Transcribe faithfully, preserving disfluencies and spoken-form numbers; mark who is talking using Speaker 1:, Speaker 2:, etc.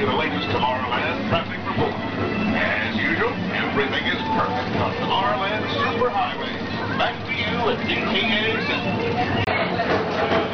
Speaker 1: the latest Tomorrowland traffic report. As usual, everything is perfect on Tomorrowland Superhighway. Back to you at D T A Center.